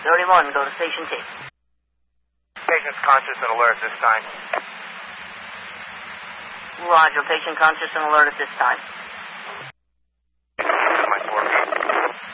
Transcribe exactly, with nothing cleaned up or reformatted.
thirty-one, go to station T. Patient's conscious and alert this time. Roger, patient conscious and alert at this time.